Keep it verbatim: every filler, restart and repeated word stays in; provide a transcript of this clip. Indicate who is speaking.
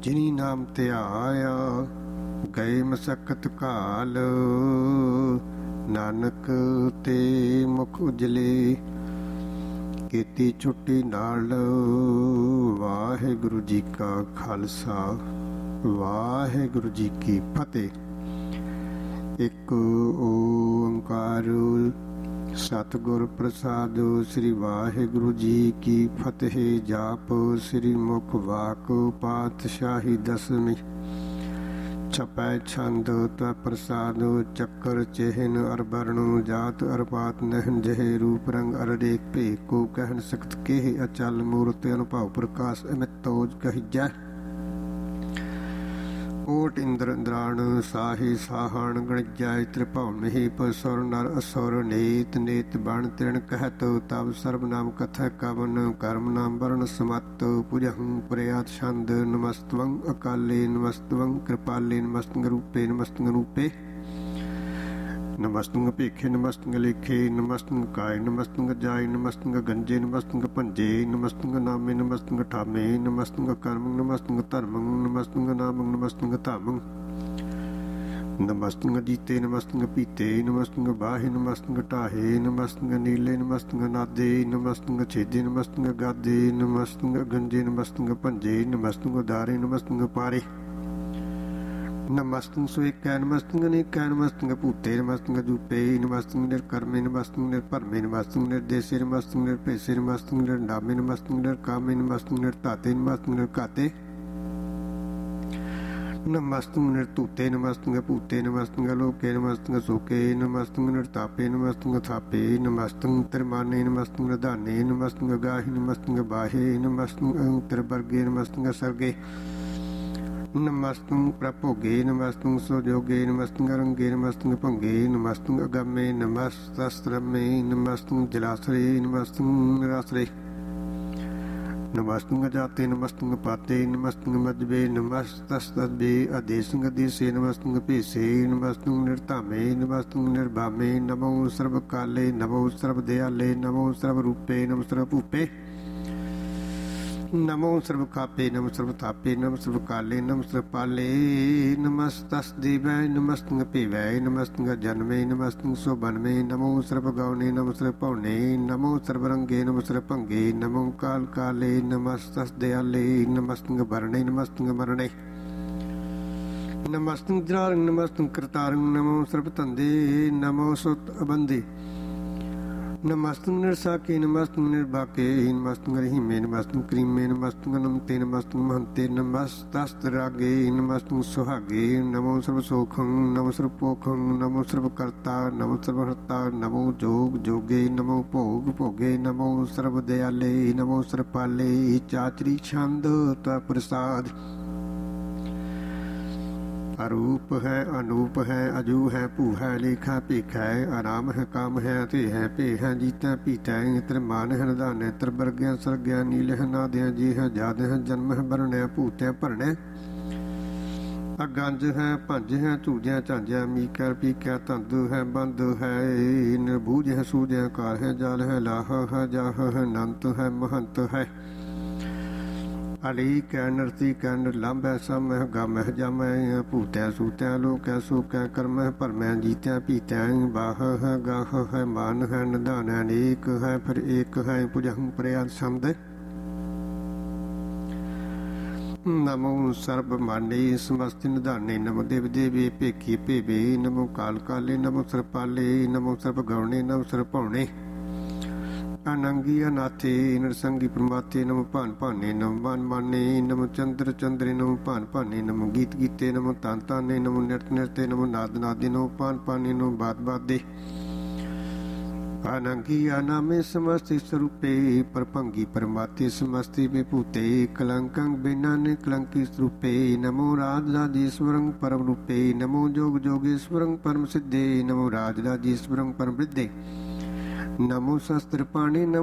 Speaker 1: ਜਿਨੀ ਨਾਮ ਧਿਆਇਆ ਗਏ ਮਸਕਤ ਘਾਲ। ਨਾਨਕ ਤੇ ਮੁਖ ਉਜਲੇ ਕੀਤੀ ਛੁੱਟੀ ਨਾਲ। ਵਾਹਿਗੁਰੂ ਜੀ ਕਾ ਖਾਲਸਾ ਵਾਹਿਗੁਰੂ ਜੀ ਕੀ ਫਤਿਹ। ਇੱਕ ਓੰਕਾਰ ਸਤਿਗੁਰ ਪ੍ਰਸਾਦ। ਸ੍ਰੀ ਵਾਹਿਗੁਰੂ ਜੀ ਕੀ ਫਤਿਹ। ਜਾਪ ਸ੍ਰੀ ਮੁਖ ਵਾਕ ਪਾਤਸ਼ਾਹੀ ਦਸਵੀਂ। ਛਪੈ ਛੰਦ ਤੈ ਪ੍ਰਸਾਦ। ਚੱਕਰ ਚਿਹਨ ਅਰ ਬਰਨ ਜਾਤ ਅਰ ਪਾਤ ਨਹਿਨ ਜਿਹੇ ਰੂਪ ਰੰਗ ਅਰ ਰੇਖ ਭੇਖ ਕੋ ਕਹਿਨ ਸਕਤ ਕੇਹ ਅਚਲ ਮੂਰਤ ਅਨੁਭਵ ਪ੍ਰਕਾਸ਼ ਅਮਿਤ ਤੋਜ ਕਹੀਜੈ। ਓਟ ਇੰਦਰ ਇੰਦਰਾਣ ਸਾਹੀ ਸਾਹਣ ਗਣਜੈ ਤ੍ਰਿਭੁਵਨ ਪਸੁਰ ਨਰ ਅਸੁਰ ਨੇਤ ਨੇਤ ਬਣ ਤ੍ਰਿਣ ਕਹਿਤ ਤਬ ਸਰਬ ਨਾਮ ਕਥੈ ਕਵਨ ਕਰਮ ਨਾਮ ਵਰਨ ਸਮਤ ਪੁਜਹੁ ਪ੍ਰਿਆਤ ਛੰਦ। ਨਮਸਤਵੰ ਅਕਾਲੇ ਨਮਸਤਵੰ ਕਿਰਪਾਲੇ ਨਮਸਤੰ ਰੂਪੇ ਨਮਸਤੰ ਰੂਪੇ ਨਮਸਤੰ ਭੇਖੇ ਨਮਸਤੰ ਲੇਖੇ ਨਮਸਤੰ ਕਾਇ ਨਮਸਤੰ ਜਾਇ ਨਮਸਤੰ ਗੰਜੇ ਨਮਸਤੰ ਭੰਜੇ ਨਮਸਤੰ ਨਾਮੇ ਨਮਸਤੰ ਠਾਮੇ ਨਮਸਤੰ ਕਰਮੰ ਨਮਸਤੰ ਧਰਮੰ ਨਮਸਤੰ ਨਾਮੰ ਨਮਸਤੰ ਧਾਮੰ ਨਮਸਤੰ ਜੀਤੇ ਨਮਸਤੰ ਪੀਤੇ ਨਮਸਤੰ ਬਾਹੇ ਨਮਸਤੰ ਢਾਹੇ ਨਮਸਤੰ ਨੀਲੇ ਨਮਸਤੰ ਨਾਦੇ ਨਮਸਤੰ ਛੇਦੇ ਨਮਸਤੰ ਗਾਦੇ ਨਮਸਤੰ ਗੰਜੇ ਨਮਸਤੰ ਭੰਜੇ ਨਮਸਤੰ ਉਦਾਰੇ ਨਮਸਤੰ ਪਾਰੇ ਨਮਸਤੰ ਸੋਇਕੈ ਨਮਸਤੰ ਅਨੇਕੈ ਨਮਸਤੰ ਭੂਤੇ ਨਮਸਤੰ ਜੂਪੇ ਨਮਸਤੰ ਨਿਰਕਰਮੇ ਨਮਸਤੰ ਨਿਰਭਰਮੇ ਨਮਸਤੰ ਨਿਰਦੇਸੇ ਨਮਸਤੰ ਨਿਰਭੇਸੇ ਨਮਸਤੰ ਨਿਰਨਾਮੇ ਨਮਸਤੰ ਨਿਰਕਾਮੇ ਨਮਸਤੰ ਨਿਰਧਾਤੇ ਨਮਸਤੰ ਨਿਰਘਾਤੇ ਨਮਸਤੰ ਨਿਰਧੂਤੇ ਨਮਸਤੰ ਭੂਤੇ ਨਮਸਤੰ ਲੋਕੇ ਨਮਸਤੰ ਸੋਕੇ ਨਮਸਤੰ ਨਿਰਤਾਪੇ ਨਮਸਤੰ ਥਾਪੇ ਨਮਸਤੰ ਤਿਰਮਾਨੇ ਨਮਸਤੰ ਨਿਧਾਨੇ ਨਮਸਤੰ ਗਾਹੀ ਨਮਸਤੰ ਬਾਹੇ ਨਮਸਤੰ ਤਿਰਵਰਗੇ ਨਮਸਤੰ ਸਰਗੇ ਨਮਸਤੰ ਪ੍ਰਭੋਗੇ ਨਮਸਤੰ ਸੁਜੋਗੇ ਨਮਸਤੰ ਰੰਗੇ ਨਮਸਤੰ ਭੰਗੇ ਨਮਸਤੰ ਅਗੰਮੇ ਨਮਸਤਸਤ੍ਰਮੇ ਨਮਸਤੰ ਜਲਾਸਰੇ ਨਮਸਤੰ ਨਿਰਾਸਰੇ ਨਮਸਤੰ ਜਾਤੇ ਨਮਸਤੰ ਪਾਤੇ ਨਮਸਤੰ ਮਜਬੇ ਨਮਸਤਸਤਬੇ ਅਦੇਸੰ ਅਦੇਸੇ ਨਮਸਤੰ ਭੇਸੇ ਨਮਸਤੰ ਨਿਰਧਾਮੇ ਨਮਸਤੰ ਨਿਰਭਾਮੇ ਨਮੋ ਸਰਬ ਕਾਲੇ ਨਮੋ ਸਰਬ ਦਿਆਲੇ ਨਮੋ ਸਰਬ ਰੂਪੇ ਨਮੋ ਸਰਬ ਭੂਪੇ ਨਮੋ ਸਰਬ ਖਾਪੇ ਨਮੋ ਸਰਬ ਥਾਪੇ ਨਮੋ ਸਰਬ ਕਾਲੇ ਨਮੋ ਸਰਬ ਪਾਲੇ ਨਮਸਤਸਦੇਵੈ ਨਮਸਤੰ ਭੇਵੈ ਨਮਸਤੰ ਜਨਮੇ ਨਮਸਤੰ ਸੁਬਨਮੇ ਨਮੋ ਸਰਬ ਗੌਣੇ ਨਮੋ ਸਰਬ ਭਉਨੇ ਨਮੋ ਸਰਬ ਰੰਗੇ ਨਮੋ ਸਰਬ ਭੰਗੇ ਨਮੋ ਕਾਲ ਕਾਲੇ ਨਮਸਤਸ ਦਿਆਲੇ ਨਮਸਤੰ ਵਰਣੇ ਨਮਸਤੰ ਮਰਣੇ ਨਮਸਤੰ ਜਰਾਰੰ ਨਮਸਤੰ ਕਰਤਾਰੰ ਨਮੋ ਸਰਬ ਧੰਦੇ ਨਮੋ ਸੁਤ ਅਬੰਦੇ ਨਮਸਤੰ ਨਿਰਸਾਕੇ ਨਮਸਤੰ ਨਿਰਭਾਕੇ ਨਮਸਤੰ ਰਹੀਮੇ ਨਮਸਤੰ ਕਰੀਮੇ ਨਮਸਤੰ ਨਮਤੇ ਨਮਸਤੰ ਮਹੰਤੇ ਨਮਸਤਸਤ ਰਾਗੇ ਨਮਸਤੰ ਸੁਹਾਗੇ ਨਮੋ ਸਰਬ ਸੋਖੰ ਨਮੋ ਸਰਬ ਪੋਖੰ ਨਮੋ ਸਰਬ ਕਰਤਾ ਨਮੋ ਸਰਬ ਹਰਤਾ ਨਮੋ ਜੋਗ ਜੋਗੇ ਨਮੋ ਭੋਗ ਭੋਗੇ ਨਮੋ ਸਰਬ ਦਿਆਲੇ ਨਮੋ ਸਰਬ ਪਾਲੇ ਚਾਚਰੀ ਛੰਦ ਤੈ ਪ੍ਰਸਾਦ। ਅਰੂਪ ਹੈ ਅਨੂਪ ਹੈ ਅਜੂ ਹੈ ਭੂ ਹੈ ਲੇਖਾ ਭੇਖਾ ਹੈ ਆਰਾਮ ਹੈ ਕਾਮ ਹੈ ਤੇ ਹੈ ਭੇ ਹੈ ਜੀਤਾ ਪੀਤਾ ਤ੍ਰਿਮਾਨ ਹੈ ਨਿਧਾਨ ਹੈ ਤ੍ਰਿਵਰਗਿਆ ਸਰਗਿਆ ਨੀਲ ਹੈ ਨਾਦਿਆ ਜੀ ਹੈ ਜਾਦ ਹੈ ਜਨਮ ਹੈ ਬਰਣਿਆ ਭੂਤਿਆ ਭਰਣਿਆ ਅਗੰਜ ਹੈ ਭੰਜ ਹੈ ਝੂਜਿਆ ਝਾਂਜਿਆ ਮੀਕਰ ਪੀਕਿਆ ਧੰਦੂ ਹੈ ਬੰਦ ਹੈ ਨਿਰਬੂਜ ਹੈ ਸੂਜਿਆ ਕਾਰ ਹੈ ਜਾਲ ਹੈ ਲਾਹ ਹੈ ਜਾਹ ਹੈ ਨੰਤ ਹੈ ਮਹੰਤ ਹੈ ਅਲੀ ਕੈ ਨਰਤੀ ਕੈ ਨਿਰਲੰਭ ਹੈ ਸਮ ਹੈ ਗਮ ਹੈ ਜਮ ਹੈ ਭੂਤਿਆ ਸੂਤਿਆ ਲੋਕੈ ਸੋਕੈ ਕਰਮ ਹੈ ਭਰਮੈ ਜੀਤਿਆ ਪੀਤਿਆ ਬਾਹ ਹੈ ਗਾਹ ਹੈ ਮਾਨ ਹੈ ਨਿਧਾਨ ਅਨੇਕ ਹੈ ਫਿਰ ਏਕ ਹੈ ਪੁਜਹੁ ਪ੍ਰਿਆਤ ਸ਼ਬਦ। ਨਮੋ ਸਰਬ ਮਾਨੇ ਸਮਸਤ ਨਿਧਾਨੇ ਨਮੋ ਦੇਵ ਦੇਵੇ ਭੇਖੀ ਭੇਵੇ ਨਮੋ ਕਾਲ ਕਾਲੇ ਨਮੋ ਸਰਪਾਲੇ ਨਮੋ ਸਰਬ ਗੌਣੇ ਨਮੋ ਸਰਬ ਭਉਣੇ ਅਨੰਗੀ ਅਨਾਥੇ ਨਰਸੰਗੀ ਪ੍ਰਮਾਤੇ ਨਮੋ ਭਾਨ ਭਾਨੇ ਨਮੋ ਮਨ ਮਾਨੇ ਨਮੋ ਚੰਦਰ ਚੰਦਰੇ ਨਮੋ ਭਾਨ ਭਾਨੇ ਨਮੋ ਗੀਤ ਗੀਤੇ ਨਮੋ ਤਾਨ ਤਾਨੇ ਨਮੋ ਨਿਰਤ ਨਿਰਤੇ ਨਮੋ ਨਾਦ ਨਾਦੇ ਨਮੋ ਭਾਨ ਭਾਨੇ ਨਮੋ ਬਾਤ ਬਾਦੇ ਅਨੰਗੀ ਅਨਾਮੇ ਸਮਸਤਿ ਸਰੂਪੇ ਪਰਭੰਗੀ ਪਰਮਾਤੇ ਸਮਸਤਿ ਵਿਭੂਤੇ ਕਲੰਕੰ ਬਿਨਾ ਨੇ ਕਲੰਕੀ ਸਰੂਪੇ ਨਮੋ ਰਾਜ ਰਾਜੇਸ਼ਵਰੰ ਪਰਮ ਰੂਪੇ ਨਮੋ ਜੋਗ ਜੋਗੇਸ਼ਵਰੰ ਪਰਮ ਸਿੱਧੇ ਨਮੋ ਰਾਜ ਰਾਜੇਸ਼ਵਰੰ ਪਰਮ ਬ੍ਰਿਧੇ ਨਮੋ ਸ਼ਸਤਰ ਪਾਣੇ ਨਮੋ